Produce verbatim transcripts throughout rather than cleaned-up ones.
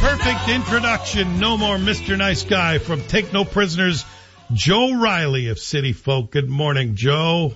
perfect introduction. No more Mister Nice Guy from Take No Prisoners, Joe Riley of City Folk. Good morning, Joe.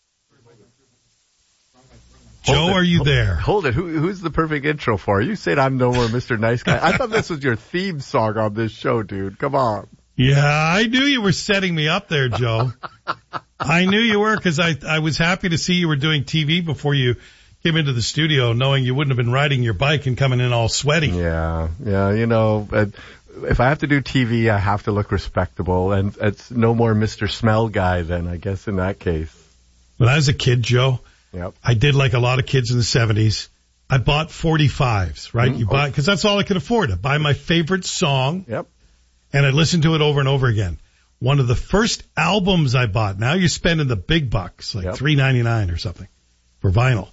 Joe, hold are it, you hold, there? Hold it. Who, who's the perfect intro for? You said I'm no more Mister Nice Guy. I thought this was your theme song on this show, dude. Come on. Yeah, I knew you were setting me up there, Joe. I knew you were because I, I was happy to see you were doing T V before you came into the studio, knowing you wouldn't have been riding your bike and coming in all sweaty. Yeah, yeah, you know, uh, if I have to do T V, I have to look respectable, and it's no more Mister Smell Guy then, I guess, in that case. When I was a kid, Joe, yep. I did like a lot of kids in the seventies. I bought forty-fives, right? Mm-hmm. You buy, because that's all I could afford. I buy my favorite song, yep, and I listened to it over and over again. One of the first albums I bought, now you're spending the big bucks, like yep. three ninety-nine or something, for vinyl.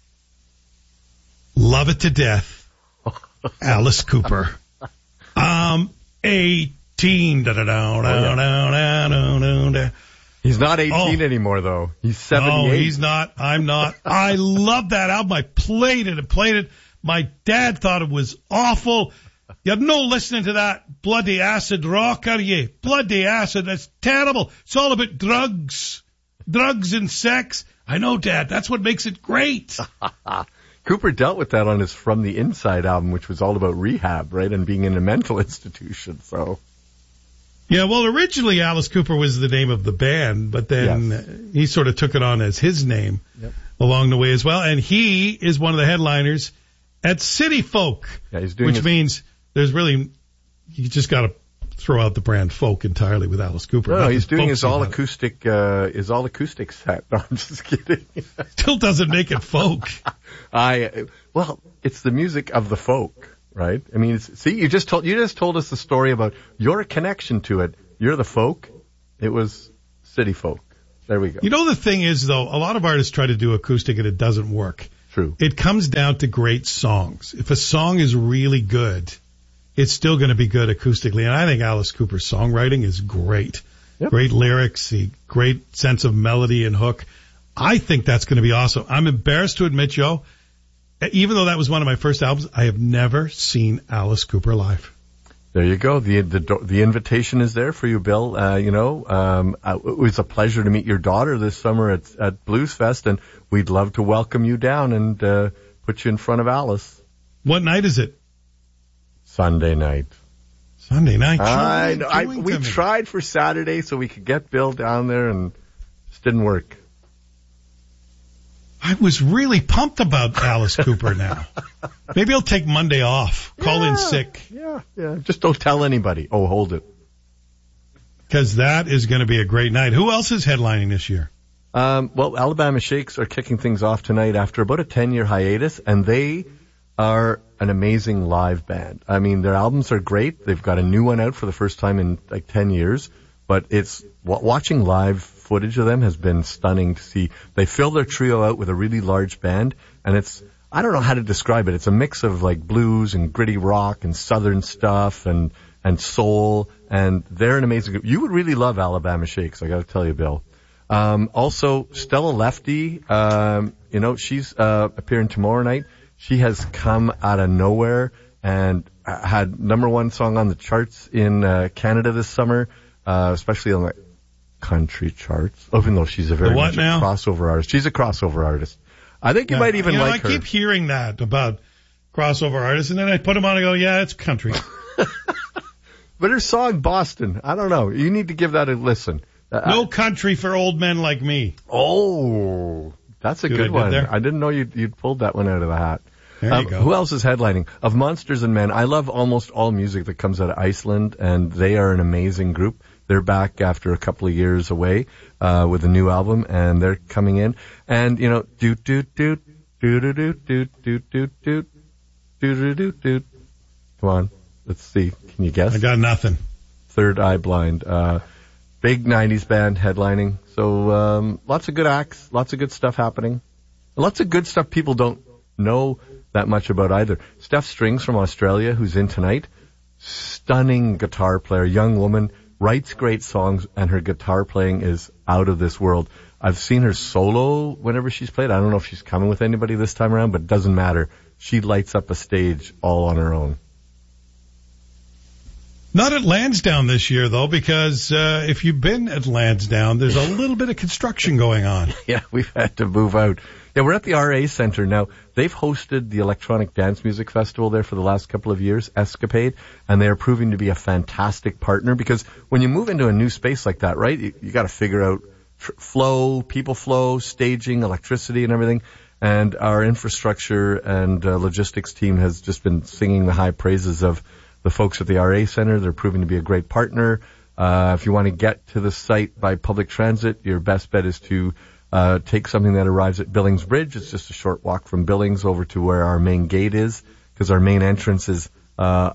Love It to Death, Alice Cooper. Um, eighteen. Da, da, da, da, da, da, da, da. He's not eighteen oh. anymore, though. He's seventy-eight. No, he's not. I'm not. I love that album. I played it and played it. My dad thought it was awful. You're no listening to that bloody acid rock, are you? Bloody acid. That's terrible. It's all about drugs. Drugs and sex. I know, Dad. That's what makes it great. Cooper dealt with that on his From the Inside album, which was all about rehab, right, and being in a mental institution, so. Yeah, well, originally Alice Cooper was the name of the band, but then yes. he sort of took it on as his name yep. along the way as well, and he is one of the headliners at City Folk, yeah, he's doing which his- means there's really, you just got to throw out the brand folk entirely with Alice Cooper. No, Nothing he's doing his folksy all about acoustic, uh, his all acoustic set. No, I'm just kidding. Still doesn't make it folk. I, well, it's the music of the folk, right? I mean, it's, see, you just told, you just told us the story about your connection to it. You're the folk. It was City Folk. There we go. You know, the thing is, though, a lot of artists try to do acoustic and it doesn't work. True. It comes down to great songs. If a song is really good, it's still going to be good acoustically. And I think Alice Cooper's songwriting is great. Yep. Great lyrics, the great sense of melody and hook. I think that's going to be awesome. I'm embarrassed to admit, Joe, even though that was one of my first albums, I have never seen Alice Cooper live. There you go. The the, the invitation is there for you, Bill. Uh, you know, um, it was a pleasure to meet your daughter this summer at, at Blues Fest, and we'd love to welcome you down and uh, put you in front of Alice. What night is it? Sunday night. Sunday night. I, know, I we tried for Saturday so we could get Bill down there, and it just didn't work. I was really pumped about Alice Cooper now. Maybe I'll take Monday off. Call yeah, in sick. Yeah, yeah. Just don't tell anybody. Oh, hold it. Because that is going to be a great night. Who else is headlining this year? Um, well, Alabama Shakes are kicking things off tonight after about a ten-year hiatus, and they are an amazing live band. I mean, their albums are great. They've got a new one out for the first time in like ten years, but it's w- watching live footage of them has been stunning to see. They fill their trio out with a really large band, and it's, I don't know how to describe it. It's a mix of like blues and gritty rock and southern stuff and, and soul, and they're an amazing group. You would really love Alabama Shakes, I gotta tell you, Bill. Um, also, Stella Lefty, um, you know, she's, uh, appearing tomorrow night. She has come out of nowhere and had number one song on the charts in, uh, Canada this summer, uh, especially on the country charts, even though she's a very what much now? a crossover artist. She's a crossover artist. I think you yeah, might even you know, like I her. I keep hearing that about crossover artists, and then I put them on and go, yeah, it's country. But her song, Boston, I don't know. You need to give that a listen. Uh, no I, country for old men like me. Oh, that's a See good what I one. did there? I didn't know you'd, you'd pulled that one out of the hat. There Um, you go. who else is headlining? Of Monsters and Men, I love almost all music that comes out of Iceland, and they are an amazing group. They're back after a couple of years away uh, with a new album, and they're coming in. And, you know, doot, doot, doot, doot, doot, doot, doot, doot, doot, doot, doot, doot, doot. Come on, let's see. Can you guess? I got nothing. Third Eye Blind. Uh, big nineties band headlining. So um, lots of good acts, lots of good stuff happening. Lots of good stuff people don't know that much about either. Steph Strings from Australia, who's in tonight, stunning guitar player, young woman, writes great songs, and her guitar playing is out of this world. I've seen her solo whenever she's played. I don't know if she's coming with anybody this time around, but it doesn't matter. She lights up a stage all on her own. Not at Lansdowne this year, though, because uh, if you've been at Lansdowne, there's a little bit of construction going on. Yeah, we've had to move out. Yeah, we're at the R A Center now. They've hosted the Electronic Dance Music Festival there for the last couple of years, Escapade, and they are proving to be a fantastic partner because when you move into a new space like that, right, you, you got to figure out tr- flow, people flow, staging, electricity, and everything. And our infrastructure and uh, logistics team has just been singing the high praises of the folks at the R A Center. They're proving to be a great partner. Uh, if you want to get to the site by public transit, your best bet is to uh, take something that arrives at Billings Bridge. It's just a short walk from Billings over to where our main gate is, because our main entrance is uh,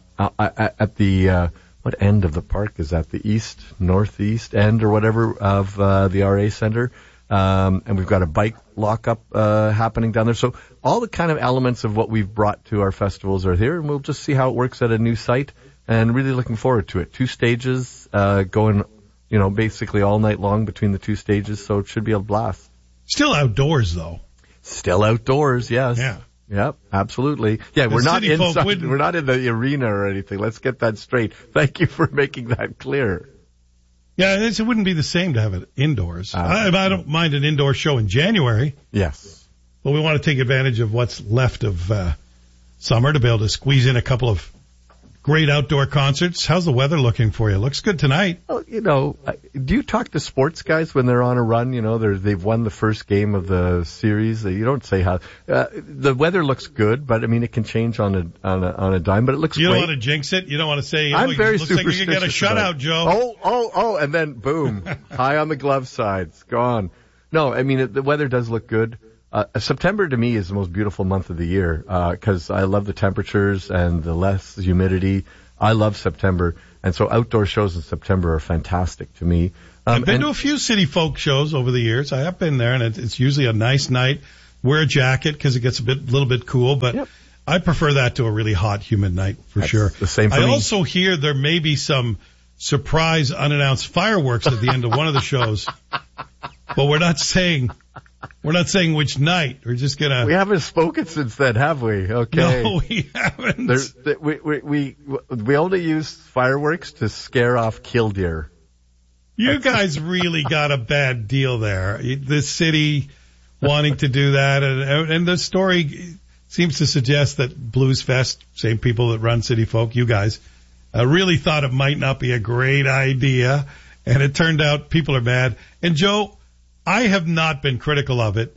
at the, uh, what end of the park is that? The east, northeast end or whatever of uh, the R A Center. Um, and we've got a bike lockup uh, happening down there. So all the kind of elements of what we've brought to our festivals are here, and we'll just see how it works at a new site. And really looking forward to it. Two stages uh, going, you know, basically all night long between the two stages, so it should be a blast. Still outdoors, though. Still outdoors, yes. Yeah. Yep, absolutely. Yeah, The we're not city folk inside. wouldn't- We're not in the arena or anything. Let's get that straight. Thank you for making that clear. Yeah, it's, it wouldn't be the same to have it indoors. Uh, I, I don't mind an indoor show in January, Yes. but we want to take advantage of what's left of uh, summer to be able to squeeze in a couple of great outdoor concerts. How's the weather looking for you? Looks good tonight. Well, you know, I- do you talk to sports guys when they're on a run? You know, they're, they've won the first game of the series. You don't say how. Uh, the weather looks good, but I mean, it can change on a on a, on a dime. But it looks You great. don't want to jinx it. You don't want to say, I'm oh, very it looks like you superstitious. could get a about shutout, it. Joe. Oh, oh, oh, and then boom, high on the glove side, it's gone. No, I mean it, the weather does look good. Uh, September to me is the most beautiful month of the year because I love the temperatures and the less humidity. I love September, and so outdoor shows in September are fantastic to me. Um, I've been and- to a few city folk shows over the years. I have been there, and it, it's usually a nice night. Wear a jacket because it gets a bit, little bit cool, but Yep. I prefer that to a really hot, humid night for That's sure. the same for I me. also hear there may be some surprise, unannounced fireworks at the end of one of the shows, but we're not saying we're not saying which night. We're just gonna. we haven't spoken since then, have we? Okay. No, we haven't. There's, th- we, we we we only use fireworks to scare off killdeer. You guys really got a bad deal there. The city wanting to do that, and and the story seems to suggest that Blues Fest, same people that run City Folk, you guys, uh, really thought it might not be a great idea, and it turned out people are mad. And Joe, I have not been critical of it.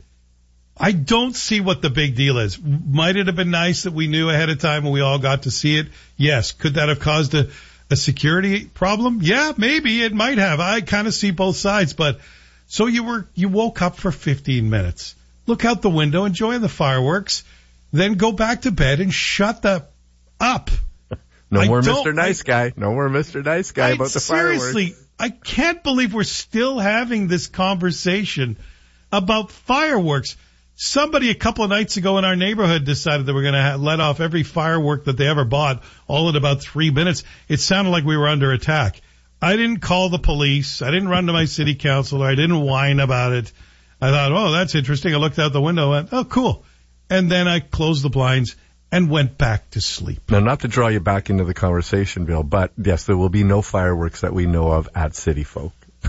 I don't see what the big deal is. Might it have been nice that we knew ahead of time and we all got to see it? Yes. Could that have caused a, a security problem? Yeah, maybe it might have. I kind of see both sides, but so you were, you woke up for fifteen minutes, look out the window, enjoy the fireworks, then go back to bed and shut the up. No I more don't- Mister Nice Guy. No more Mister Nice Guy I, about the seriously, fireworks. I can't believe we're still having this conversation about fireworks. Somebody a couple of nights ago in our neighborhood decided that we're going to ha- let off every firework that they ever bought all in about three minutes. It sounded like we were under attack. I didn't call the police. I didn't run to my city councilor. I didn't whine about it. I thought, oh, that's interesting. I looked out the window and went, oh, cool. And then I closed the blinds and went back to sleep. Now, not to draw you back into the conversation, Bill, but yes, there will be no fireworks that we know of at City Folk.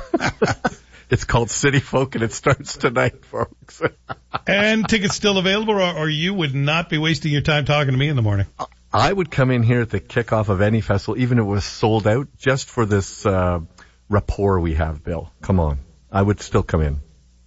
It's called City Folk, and it starts tonight, folks. And tickets still available, or, or you would not be wasting your time talking to me in the morning. I would come in here at the kickoff of any festival, even if it was sold out, just for this uh, rapport we have, Bill. Come on. I would still come in.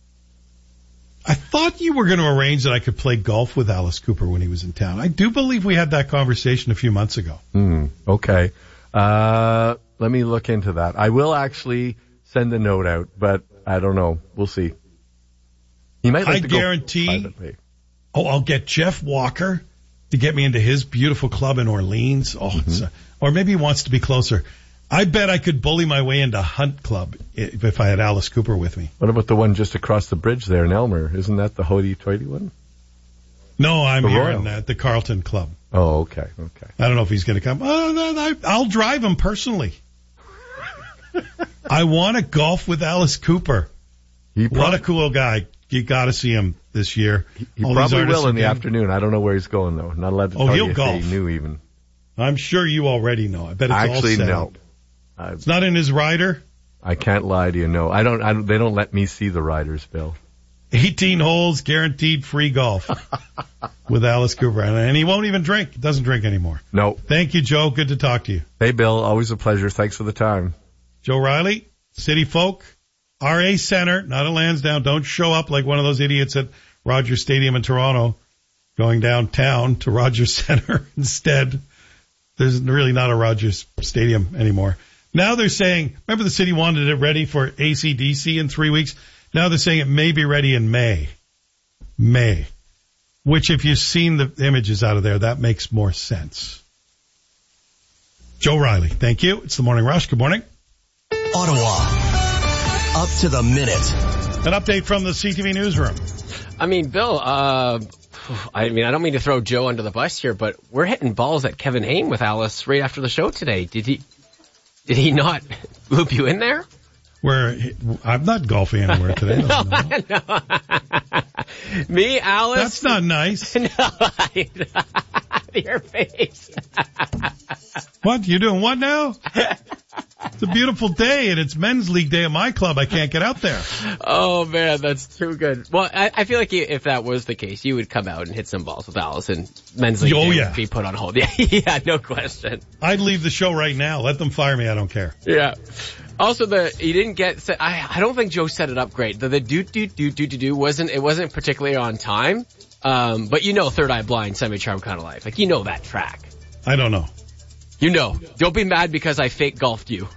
I thought you were going to arrange that I could play golf with Alice Cooper when he was in town. I do believe we had that conversation a few months ago. Hmm, okay. Uh, let me look into that. I will actually send a note out, but I don't know. We'll see. He might like I to guarantee- go privately. Oh, I'll get Jeff Walker to get me into his beautiful club in Orleans. Oh, Mm-hmm. it's a, or maybe he wants to be closer. I bet I could bully my way into Hunt Club if if I had Alice Cooper with me. What about the one just across the bridge there in Elmer? Isn't that the hoity-toity one? No, I'm The here Royal. in uh, the Carlton Club. Oh, okay, okay. I don't know if he's going to come. Oh, no, no, I'll drive him personally. I want to golf with Alice Cooper. He What prob- a cool guy. You got to see him this year. He All these probably artists will in the again. afternoon. I don't know where he's going though. Not allowed to Oh, tell he'll you if golf. he knew even. I'm sure you already know. I bet it's Actually, all set no. up. Uh, it's not in his rider? I can't lie to you, no. I don't, I don't, they don't let me see the riders, Bill. eighteen holes, guaranteed free golf with Alice Cooper. And he won't even drink. He doesn't drink anymore. No. Thank you, Joe. Good to talk to you. Hey, Bill. Always a pleasure. Thanks for the time. Joe Riley, City Folk, R A Center, not a Lansdowne. Don't show up like one of those idiots at Rogers Stadium in Toronto, going downtown to Rogers Center instead. There's really not a Rogers Stadium anymore. Now they're saying, remember the city wanted it ready for A C D C in three weeks? Now they're saying it may be ready in May. May. Which, if you've seen the images out of there, that makes more sense. Joe Riley, thank you. It's the Morning Rush. Good morning. Ottawa, up to the minute. An update from the C T V newsroom. I mean, Bill, uh, I mean, I don't mean to throw Joe under the bus here, but we're hitting balls at Kevin Hayne with Alice right after the show today. Did he, did he not loop you in there? Where I'm not golfing anywhere today. no, no. Me, Alice. That's not nice. No, I, your face. What? You're doing what now? It's a beautiful day, and it's men's league day at my club. I can't get out there. Oh, man, that's too good. Well, I, I feel like if that was the case, you would come out and hit some balls with Alice, and men's league oh, day yeah. would be put on hold. Yeah, yeah, no question. I'd leave the show right now. Let them fire me. I don't care. Yeah. Also, the he didn't get. I I don't think Joe set it up great. The the do do do do do do wasn't it wasn't particularly on time. Um, but you know, Third Eye Blind, Semi Charm Kind of Life. Like you know that track. I don't know. You know. Don't be mad because I fake golfed you.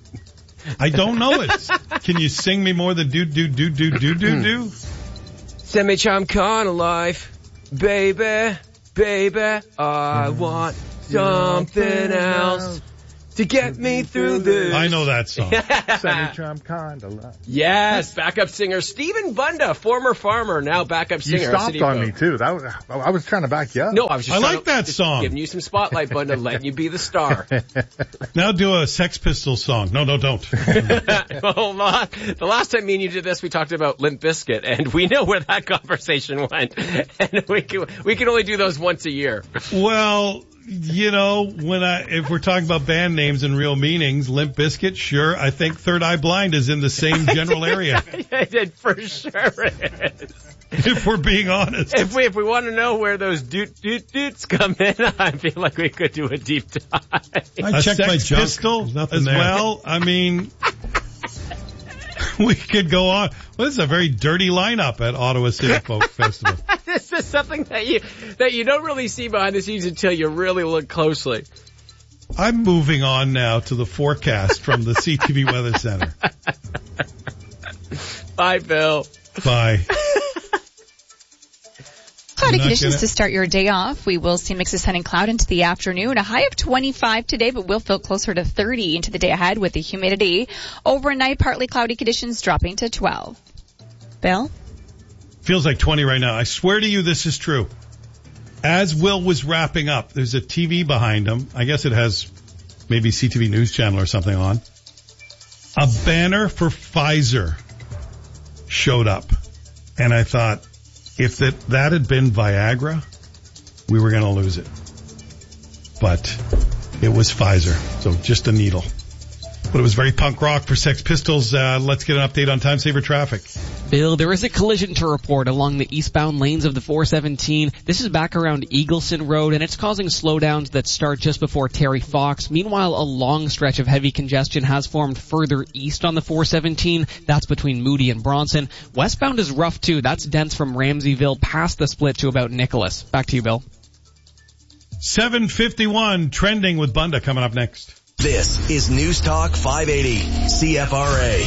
I don't know it. Can you sing me more than do do do do do do do? Semi Charm Kind of Life, baby, baby. I want something else. To get me through this. I know that song. Semi-charm kind of love. Yes, backup singer Stephen Bunda, former farmer, now backup singer. You stopped City on Folk. me too. That was, I was trying to back you up. No, I was just I trying like to, that just song. Giving you some spotlight, Bunda, letting you be the star. Now do a Sex Pistols song. No, no, don't. Well, the last time me and you did this, we talked about Limp Bizkit, and we know where that conversation went. And we can, we can only do those once a year. Well, you know, when I, if we're talking about band names and real meanings, Limp Bizkit, sure. I think Third Eye Blind is in the same general area. It did for sure is. If we're being honest. If we, if we want to know where those doot doot doots come in, I feel like we could do a deep dive. I checked my junk pistol as there. well. I mean, we could go on. Well, this is a very dirty lineup at Ottawa City Folk Festival. This is something that you that you don't really see behind the scenes until you really look closely. I'm moving on now to the forecast from the C T V Weather Center. Bye, Bill. Bye. Cloudy not conditions gonna- to start your day off. We will see mixes sun and cloud into the afternoon. A high of twenty-five today, but we'll feel closer to thirty into the day ahead with the humidity. Overnight, partly cloudy conditions dropping to twelve. Bill? Feels like twenty right now. I swear to you this is true. As Will was wrapping up, there's a T V behind him. I guess it has maybe C T V News Channel or something on. A banner for Pfizer showed up. And I thought, if that, that had been Viagra, we were going to lose it. But it was Pfizer, so just a needle. But it was very punk rock for Sex Pistols. Uh, let's get an update on time saver traffic. Bill, there is a collision to report along the eastbound lanes of the four seventeen. This is back around Eagleson Road, and it's causing slowdowns that start just before Terry Fox. Meanwhile, a long stretch of heavy congestion has formed further east on the four seventeen. That's between Moody and Bronson. Westbound is rough, too. That's dense from Ramseyville past the split to about Nicholas. Back to you, Bill. seven fifty-one, trending with Bunda coming up next. This is News Talk five eighty, C F R A.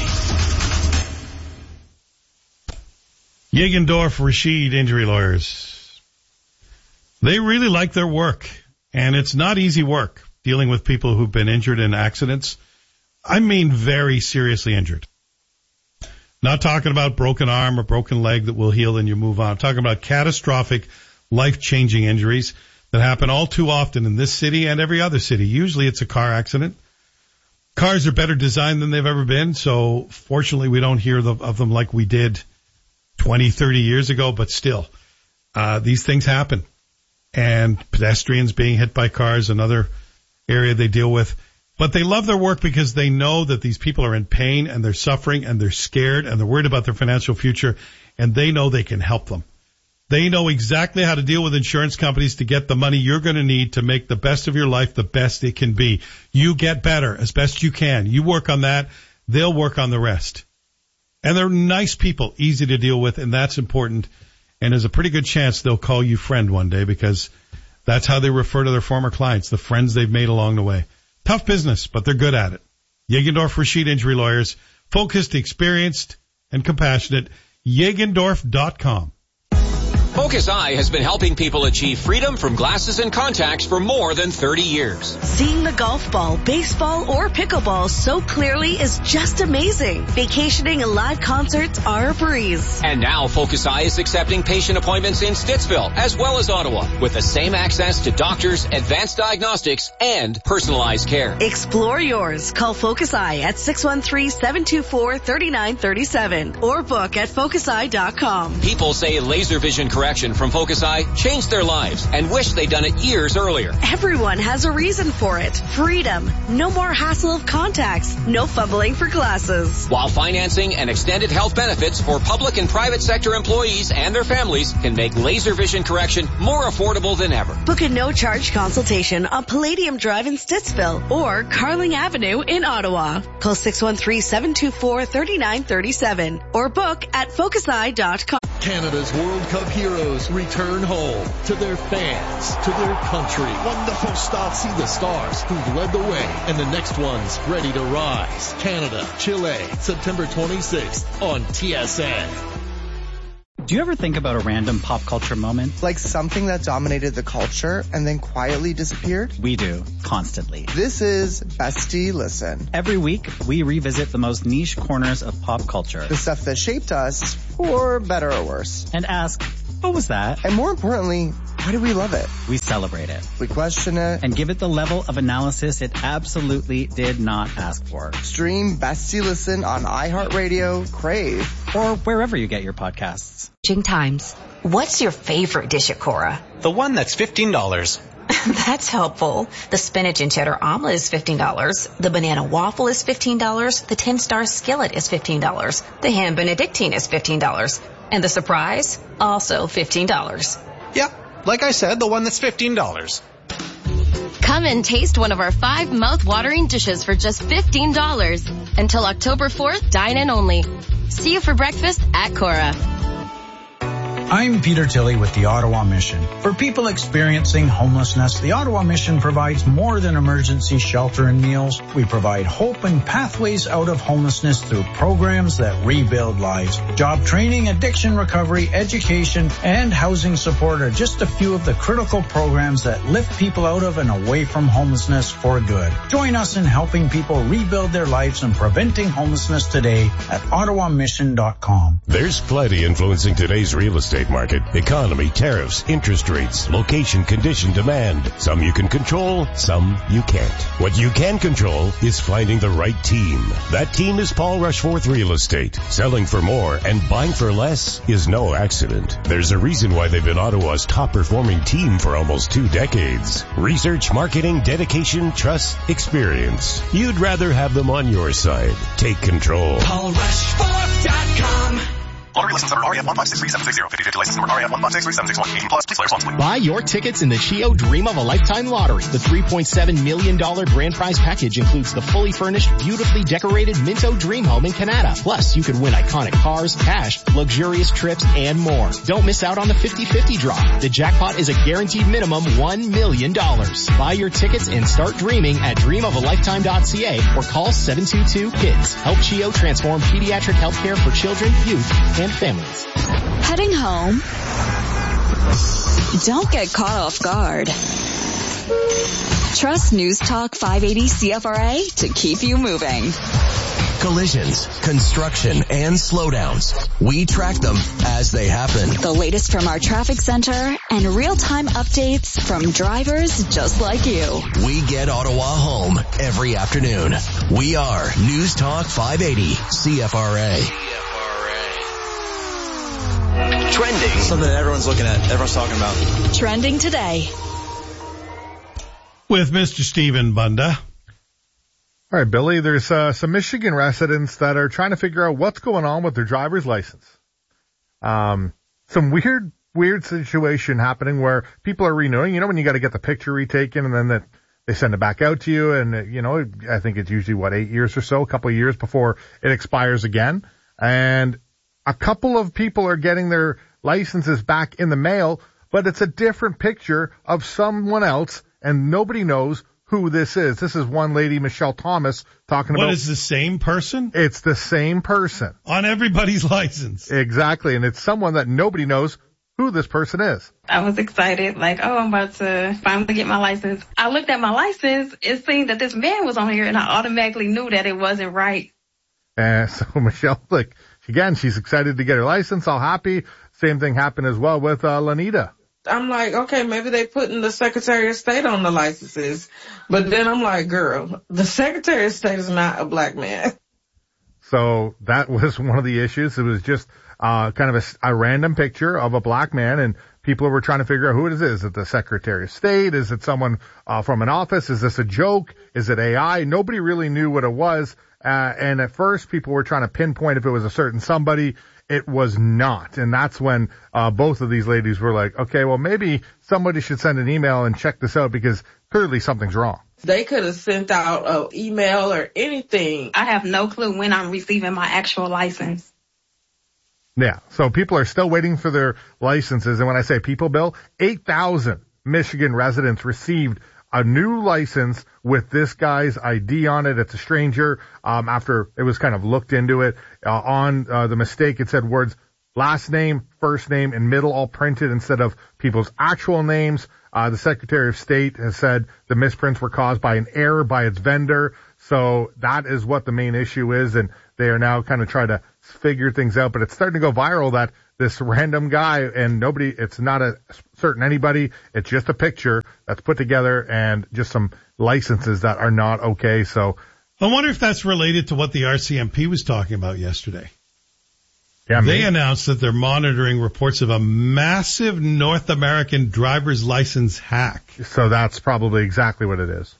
Jagendorf Rashid Injury Lawyers. They really like their work, and it's not easy work dealing with people who've been injured in accidents. I mean very seriously injured. Not talking about broken arm or broken leg that will heal and you move on. I'm talking about catastrophic, life-changing injuries that happen all too often in this city and every other city. Usually it's a car accident. Cars are better designed than they've ever been, so fortunately we don't hear of them like we did twenty, thirty years ago, but still, uh, these things happen. And pedestrians being hit by cars and other area they deal with. But they love their work because they know that these people are in pain and they're suffering and they're scared and they're worried about their financial future, and they know they can help them. They know exactly how to deal with insurance companies to get the money you're going to need to make the best of your life the best it can be. You get better as best you can. You work on that. They'll work on the rest. And they're nice people, easy to deal with, and that's important. And there's a pretty good chance they'll call you friend one day because that's how they refer to their former clients, the friends they've made along the way. Tough business, but they're good at it. Jägendorf Rashid Injury Lawyers, focused, experienced, and compassionate. Jägendorf dot com. Focus Eye has been helping people achieve freedom from glasses and contacts for more than thirty years. Seeing the golf ball, baseball, or pickleball so clearly is just amazing. Vacationing and live concerts are a breeze. And now Focus Eye is accepting patient appointments in Stittsville as well as Ottawa with the same access to doctors, advanced diagnostics, and personalized care. Explore yours. Call Focus Eye at six one three, seven two four, three nine three seven or book at focus eye dot com. People say laser vision correction from Focus Eye changed their lives and wish they'd done it years earlier. Everyone has a reason for it. Freedom. No more hassle of contacts. No fumbling for glasses. While financing and extended health benefits for public and private sector employees and their families can make laser vision correction more affordable than ever. Book a no-charge consultation on Palladium Drive in Stittsville or Carling Avenue in Ottawa. Call six one three, seven two four, three nine three seven or book at focus eye dot com. Canada's World Cup heroes return home to their fans, to their country. Wonderful start. See the stars who've led the way and the next ones ready to rise. Canada, Chile, September twenty-sixth on T S N. Do you ever think about a random pop culture moment? Like something that dominated the culture and then quietly disappeared? We do, constantly. This is Bestie Listen. Every week, we revisit the most niche corners of pop culture. The stuff that shaped us, for better or worse. And ask, what was that? And more importantly, why do we love it? We celebrate it. We question it. And give it the level of analysis it absolutely did not ask for. Stream Bestie Listen on iHeartRadio, Crave, or wherever you get your podcasts. Times. What's your favorite dish at Cora? The one that's fifteen dollars. That's helpful. The spinach and cheddar omelet is fifteen dollars. The banana waffle is fifteen dollars. The ten-star skillet is fifteen dollars. The ham benedictine is fifteen dollars. And the surprise? Also fifteen dollars. Yeah, like I said, the one that's fifteen dollars. Come and taste one of our five mouth-watering dishes for just fifteen dollars. Until October fourth, dine in only. See you for breakfast at Cora. I'm Peter Tilley with the Ottawa Mission. For people experiencing homelessness, the Ottawa Mission provides more than emergency shelter and meals. We provide hope and pathways out of homelessness through programs that rebuild lives. Job training, addiction recovery, education, and housing support are just a few of the critical programs that lift people out of and away from homelessness for good. Join us in helping people rebuild their lives and preventing homelessness today at ottawa mission dot com. There's plenty influencing today's real estate market: economy, tariffs, interest rates, location, condition, demand. Some you can control, some you can't. What you can control is finding the right team. That team is Paul Rushforth Real Estate. Selling for more and buying for less is no accident. There's a reason why they've been Ottawa's top performing team for almost two decades. Research, marketing, dedication, trust, experience. You'd rather have them on your side. Take control. Paul Rushforth dot com. Lottery license number R E F one five six three seven six zero. fifty fifty license number R E F one five six three seven six one. eighteen plus. Please play responsibly. Buy your tickets in the C H I O Dream of a Lifetime Lottery. The three point seven million dollars grand prize package includes the fully furnished, beautifully decorated Minto Dream Home in Canada. Plus, you could win iconic cars, cash, luxurious trips, and more. Don't miss out on the fifty fifty draw. The jackpot is a guaranteed minimum one million dollars. Buy your tickets and start dreaming at dream of a lifetime dot c a or call seven two two KIDS. Help C H I O transform pediatric healthcare for children, youth, and families. Heading home? Don't get caught off guard. Trust News Talk five eighty C F R A to keep you moving. Collisions, construction, and slowdowns. We track them as they happen. The latest from our traffic center and real-time updates from drivers just like you. We get Ottawa home every afternoon. We are News Talk five eighty C F R A. Trending. Something that everyone's looking at, everyone's talking about. Trending today. with Mister Stephen Bunda. All right, Billy, there's uh, some Michigan residents that are trying to figure out what's going on with their driver's license. Um, some weird, weird situation happening where people are renewing. You know, when you got to get the picture retaken and then that they send it back out to you. And, uh, you know, I think it's usually, what, eight years or so, a couple of years before it expires again. And a couple of people are getting their licenses back in the mail, but it's a different picture of someone else, and nobody knows who this is. This is one lady, Michelle Thomas, talking about... What, is the same person? It's the same person. On everybody's license. Exactly, and it's someone that nobody knows who this person is. I was excited, like, oh, I'm about to finally get my license. I looked at my license, it seemed that this man was on here, and I automatically knew that it wasn't right. And so Michelle, like, again, she's excited to get her license, all happy. Same thing happened as well with uh, Lanita. I'm like, okay, maybe they putting the Secretary of State on the licenses. But then I'm like, girl, the Secretary of State is not a black man. So that was one of the issues. It was just uh kind of a, a random picture of a black man, and people were trying to figure out who it is. Is it the Secretary of State? Is it someone uh from an office? Is this a joke? Is it A I? Nobody really knew what it was. Uh And at first, people were trying to pinpoint if it was a certain somebody. It was not. And that's when uh both of these ladies were like, okay, well, maybe somebody should send an email and check this out because clearly something's wrong. They could have sent out an email or anything. I have no clue when I'm receiving my actual license. Yeah. So people are still waiting for their licenses. And when I say people, Bill, eight thousand Michigan residents received a new license with this guy's I D on it. It's a stranger. Um, after it was kind of looked into it, uh, on, uh, the mistake, it said words, last name, first name, and middle all printed instead of people's actual names. Uh, the Secretary of State has said the misprints were caused by an error by its vendor. So that is what the main issue is. And they are now kind of trying to figure things out, but it's starting to go viral that this random guy, and nobody, it's not a certain anybody, it's just a picture that's put together and just some licenses that are not okay. So I wonder if that's related to what the R C M P was talking about yesterday. Yeah, they maybe. announced that they're monitoring reports of a massive North American driver's license hack. So that's probably exactly what it is.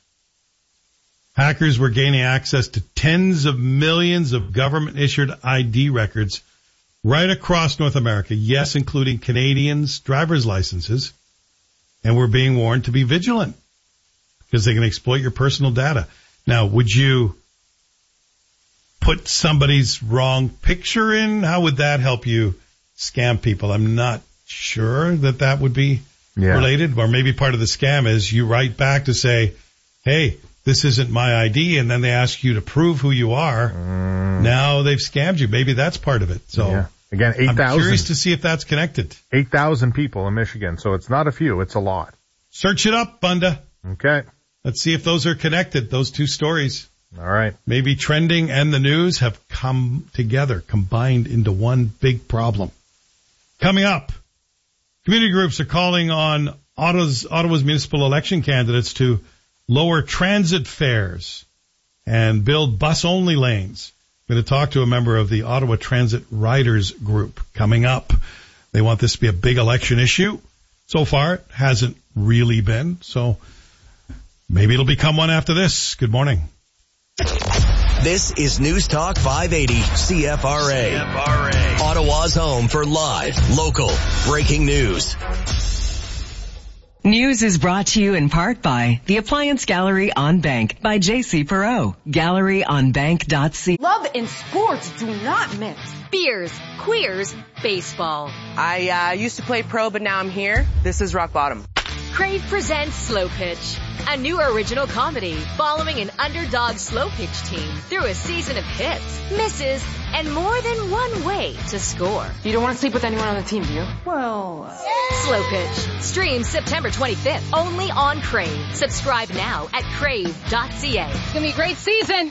Hackers were gaining access to tens of millions of government-issued I D records right across North America, yes, including Canadians' driver's licenses, and we're being warned to be vigilant because they can exploit your personal data. Now, would you put somebody's wrong picture in? How would that help you scam people? I'm not sure that that would be yeah. related, or maybe part of the scam is you write back to say, hey, this isn't my I D, and then they ask you to prove who you are. Mm. Now they've scammed you. Maybe that's part of it. So yeah. Again, eight thousand. I'm curious to see if that's connected. eight thousand people in Michigan, so it's not a few, it's a lot. Search it up, Bunda. Okay. Let's see if those are connected, those two stories. All right. Maybe trending and the news have come together, combined into one big problem. Coming up, community groups are calling on Ottawa's, Ottawa's municipal election candidates to lower transit fares and build bus-only lanes. I'm going to talk to a member of the Ottawa Transit Riders Group coming up. They want this to be a big election issue. So far, it hasn't really been, so maybe it'll become one after this. Good morning. This is News Talk five eighty C F R A. C F R A. Ottawa's home for live, local, breaking news. News is brought to you in part by the Appliance Gallery on Bank by J C Perot. Gallery on bank dot c. Love and sports do not mix. Beers, queers, baseball. I uh, used to play pro, but now I'm here. This is rock bottom. Crave presents Slow Pitch, a new original comedy following an underdog slow pitch team through a season of hits, misses, and more than one way to score. You don't want to sleep with anyone on the team, do you? Well, uh... Slow Pitch streams September twenty-fifth only on Crave. Subscribe now at crave dot c a. It's gonna be a great season.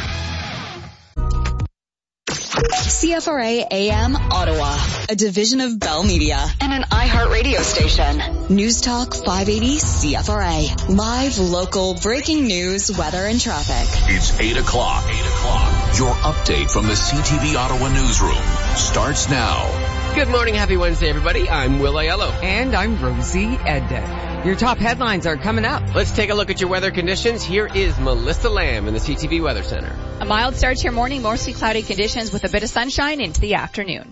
C F R A A M Ottawa, a division of Bell Media and an iHeartRadio station. News Talk five eighty C F R A. Live, local, breaking news, weather, and traffic. It's eight o'clock. eight o'clock. Your update from the C T V Ottawa newsroom starts now. Good morning. Happy Wednesday, everybody. I'm Will Aiello. And I'm Rosie Edda. Your top headlines are coming up. Let's take a look at your weather conditions. Here is Melissa Lamb in the C T V Weather Center. A mild start to your morning, mostly cloudy conditions with a bit of sunshine into the afternoon.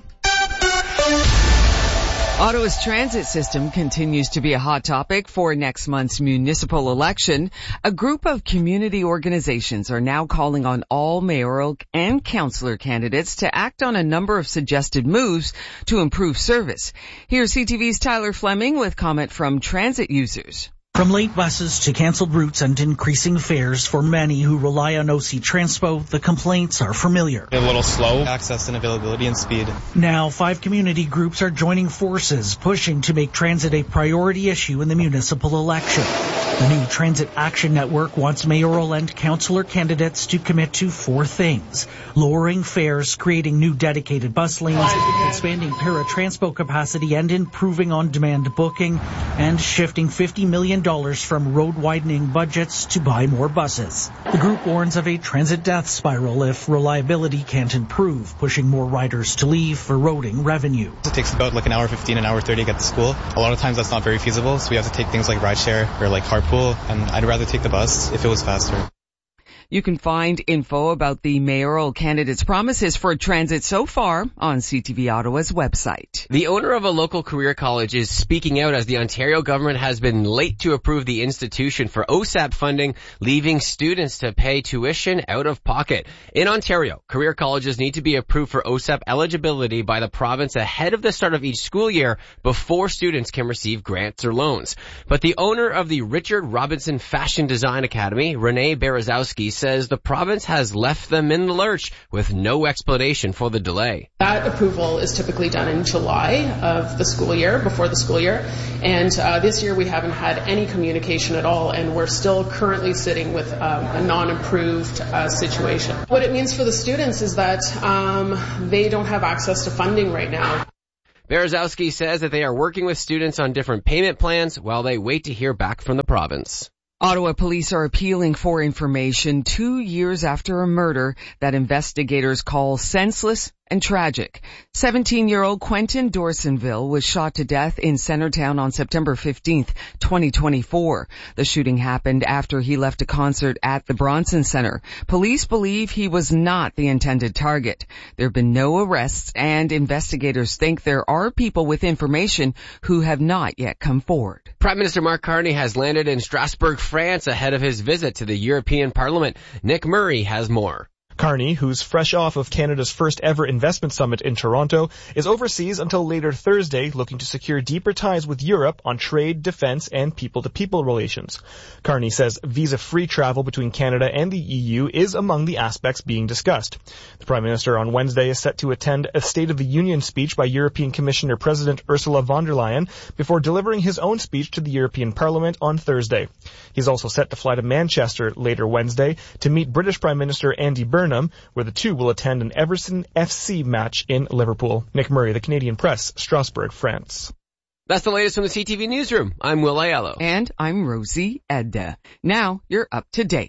Ottawa's transit system continues to be a hot topic for next month's municipal election. A group of community organizations are now calling on all mayoral and councillor candidates to act on a number of suggested moves to improve service. Here's C T V's Tyler Fleming with comment from transit users. From late buses to canceled routes and increasing fares, for many who rely on O C Transpo, the complaints are familiar. A little slow. Access and availability and speed. Now, five community groups are joining forces, pushing to make transit a priority issue in the municipal election. The new Transit Action Network wants mayoral and councillor candidates to commit to four things: lowering fares, creating new dedicated bus lanes, expanding paratranspo capacity and improving on-demand booking, and shifting fifty million dollars from road-widening budgets to buy more buses. The group warns of a transit death spiral if reliability can't improve, pushing more riders to leave, eroding revenue. It takes about like an hour fifteen, an hour thirty to get to school. A lot of times that's not very feasible, so we have to take things like rideshare or like carpool, and I'd rather take the bus if it was faster. You can find info about the mayoral candidates' promises for transit so far on C T V Ottawa's website. The owner of a local career college is speaking out as the Ontario government has been late to approve the institution for O S A P funding, leaving students to pay tuition out of pocket. In Ontario, career colleges need to be approved for O S A P eligibility by the province ahead of the start of each school year before students can receive grants or loans. But the owner of the Richard Robinson Fashion Design Academy, Renee Berezowski, says the province has left them in the lurch with no explanation for the delay. That approval is typically done in July of the school year, before the school year, and uh, this year we haven't had any communication at all, and we're still currently sitting with um, a non-approved uh, situation. What it means for the students is that um, they don't have access to funding right now. Berezowski says that they are working with students on different payment plans while they wait to hear back from the province. Ottawa police are appealing for information two years after a murder that investigators call senseless and tragic. seventeen-year-old Quentin Dorsonville was shot to death in Centertown on September fifteenth, twenty twenty-four. The shooting happened after he left a concert at the Bronson Center. Police believe he was not the intended target. There have been no arrests, and investigators think there are people with information who have not yet come forward. Prime Minister Mark Carney has landed in Strasbourg, France, ahead of his visit to the European Parliament. Nick Murray has more. Carney, who's fresh off of Canada's first ever investment summit in Toronto, is overseas until later Thursday, looking to secure deeper ties with Europe on trade, defense, and people-to-people relations. Carney says visa-free travel between Canada and the E U is among the aspects being discussed. The Prime Minister on Wednesday is set to attend a State of the Union speech by European Commissioner President Ursula von der Leyen before delivering his own speech to the European Parliament on Thursday. He's also set to fly to Manchester later Wednesday to meet British Prime Minister Andy Burnham, where the two will attend an Everton F C match in Liverpool. Nick Murray, The Canadian Press, Strasbourg, France. That's the latest from the C T V Newsroom. I'm Will Aiello. And I'm Rosie Edda. Now you're up to date.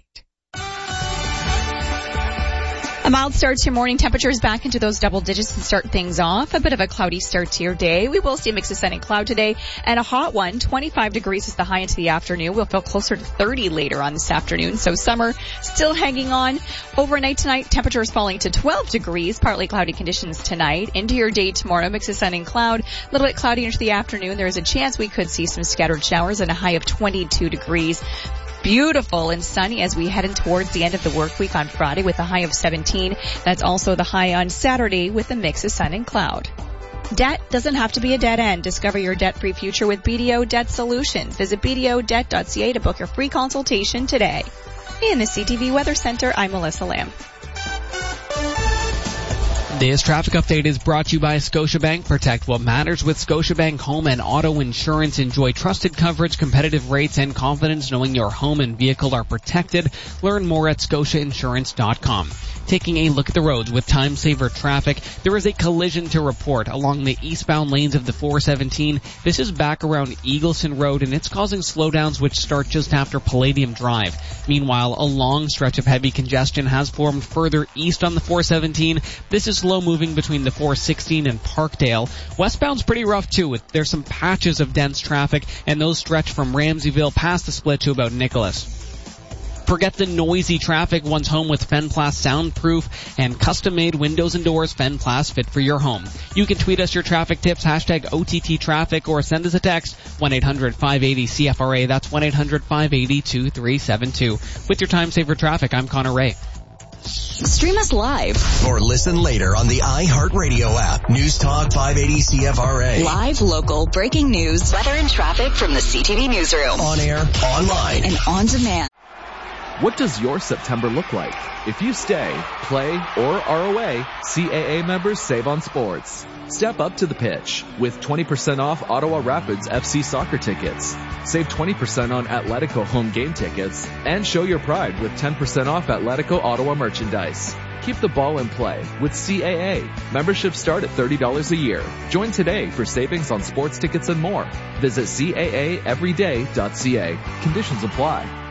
A mild start to your morning. Temperatures back into those double digits to start things off. A bit of a cloudy start to your day. We will see a mix of sun and cloud today, and a hot one. twenty-five degrees is the high into the afternoon. We'll feel closer to thirty later on this afternoon. So summer still hanging on. Overnight tonight, temperatures falling to twelve degrees. Partly cloudy conditions tonight. Into your day tomorrow, mix of sun and cloud. A little bit cloudy into the afternoon. There is a chance we could see some scattered showers and a high of twenty-two degrees. Beautiful and sunny as we head in towards the end of the work week on Friday with a high of seventeen. That's also the high on Saturday with a mix of sun and cloud. Debt doesn't have to be a dead end. Discover your debt-free future with B D O Debt Solutions. Visit b d o debt dot c a to book your free consultation today. In the C T V Weather Center, I'm Melissa Lamb. This traffic update is brought to you by Scotiabank. Protect what matters with Scotiabank Home and Auto Insurance. Enjoy trusted coverage, competitive rates, and confidence knowing your home and vehicle are protected. Learn more at scotia insurance dot com. Taking a look at the roads with time saver traffic, there is a collision to report along the eastbound lanes of the four seventeen. This is back around Eagleson Road, and it's causing slowdowns which start just after Palladium Drive. Meanwhile, a long stretch of heavy congestion has formed further east on the four seventeen. This is slow moving between the four sixteen and Parkdale. Westbound's pretty rough too. With, there's some patches of dense traffic, and those stretch from Ramseyville past the split to about Nicholas. Forget the noisy traffic once home with Fenplast soundproof and custom-made windows and doors. Fenplast fit for your home. You can tweet us your traffic tips, hashtag O T T traffic, or send us a text, one eight hundred five eight zero C F R A. That's one eight hundred five eight zero two three seven two. With your time saver traffic, I'm Connor Ray. Stream us live or listen later on the iHeartRadio app. News Talk five eighty C F R A. Live, local, breaking news, weather and traffic from the C T V newsroom. On air, online, and on demand. What does your September look like? If you stay, play, or are away, C A A members save on sports. Step up to the pitch with twenty percent off Ottawa Rapids F C soccer tickets. Save twenty percent on Atletico home game tickets and show your pride with ten percent off Atletico Ottawa merchandise. Keep the ball in play with C A A. Memberships start at thirty dollars a year. Join today for savings on sports tickets and more. Visit C A A everyday dot C A. Conditions apply.